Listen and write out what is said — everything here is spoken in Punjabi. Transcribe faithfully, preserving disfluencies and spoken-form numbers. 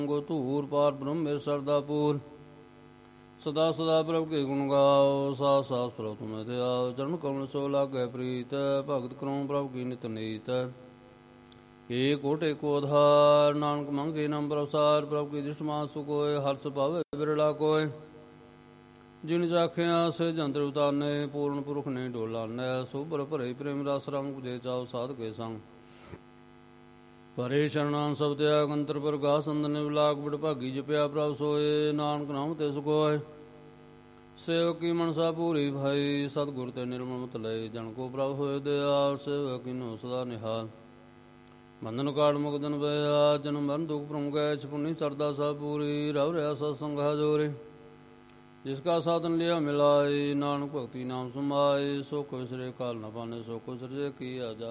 ਧੂਰ ਪਾਰ ਬ੍ਰਹਮੇ ਸਰਦਾਪੂਰ ਸਦਾ ਸਦਾ ਪ੍ਰਭ ਕੇ ਗੁਣ ਗਾਓ ਸਾਸ ਸਾਸ ਪ੍ਰਭ ਤੁਮੇ ਤੇ ਆਓ ਚਰਨ ਕਮਲ ਸੋ ਲਾਗੈ ਪ੍ਰੀਤ ਭਗਤ ਕਰੋ ਪ੍ਰਭ ਕੀ ਨਿਤ ਨੀਤ ਏ ਕੋਟੇ ਕੋ ਆਧਾਰ ਨਾਨਕ ਮੰਗੇ ਨਾਮ ਪ੍ਰਸਾਰ ਪ੍ਰਭ ਕੀ ਦ੍ਰਿਸ਼ਟ ਮਾਨ ਸੁਕੋਏ ਹਰਸ ਪਾਵੇ ਬਿਰਲਾ ਕੋਏ ਜਿਨ ਜਾਖਿਆ ਸੇ ਜੰਤਰ ਉਤਾਨੇ ਪੂਰਨ ਪੁਰਖ ਨੇ ਡੋਲਾਨੈ ਸੋਭਰ ਭਰੇ ਪ੍ਰੇਮ ਰਸ ਰੰਗ ਜੇ ਚਾਉ ਸਾਧ ਕੇ ਸੰਗ ਪਰੇ ਸ਼ਰਣਾਂ ਸਭ ਤਿਆਗ ਅੰਤਰ ਪ੍ਰਗਾਸ ਅੰਦਨ ਵਿਲਾਗ ਬੜ ਭਾਗੀ ਜਪਿਆ ਪ੍ਰਭ ਸੋਏ ਨਾਨਕ ਨਾਮ ਤੇ ਸੁਖੋਏ ਸੇਵਕ ਕੀ ਮਨਸਾ ਪੂਰੀ ਭਾਈ ਸਤਿਗੁਰ ਤੇ ਨਿਰਮਲ ਮਤ ਲਏ ਜਨ ਕੋ ਪ੍ਰਭ ਹੋਏ ਦਿਆਲ ਸੇਵਕ ਕੀਨੋ ਸਦਾ ਨਿਹਾਲ ਬੰਧਨ ਕਾੜ ਮੁਕਦਨ ਬਿਆ ਜਨਮ ਮਰਨ ਦੁਖ ਪ੍ਰੰਗੈ ਛਪੁਨੀ ਸਰਦਾ ਸਭ ਪੂਰੀ ਰਵ ਰਿਆ ਸਤ ਸੰਗਾ ਜੋਰੇ ਜਿਸ ਕਾ ਸਾਧਨ ਲਿਆ ਮਿਲਾਏ ਨਾਨਕ ਭਗਤੀ ਨਾਮ ਸਮਾਏ ਸੋ ਕੋਈ ਸਰੇ ਕਾਲ ਨ ਪਾਨੇ ਸੋ ਕੋ ਸਰਜੇ ਕੀ ਆਜਾ